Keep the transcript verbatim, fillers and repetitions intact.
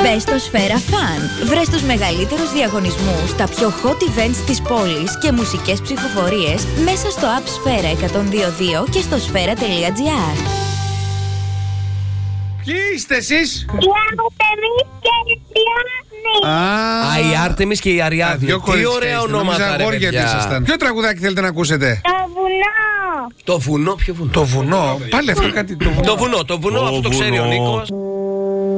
Μπες στο Σφαίρα Fun. Βρες τους μεγαλύτερους διαγωνισμούς, τα πιο hot events της πόλης και μουσικές ψηφοφορίες μέσα στο app Σφαίρα εκατόν δύο δύο και στο σφαίρα τελεία τζι άρ. Ποιοι είστε εσείς? Η Άρτεμις και η Αριάδνη. Α, η Άρτεμις και η Αριάδνη. Τι ωραία ονόματα, ρε παιδιά. Ποιο τραγουδάκι θέλετε να ακούσετε? Το βουνό. Το βουνό, ποιο βουνό? Το βουνό, πάλι αυτό κάτι. Το βουνό, Το βουνό, το βουνό, αυτό το ξέρει ο Νίκος.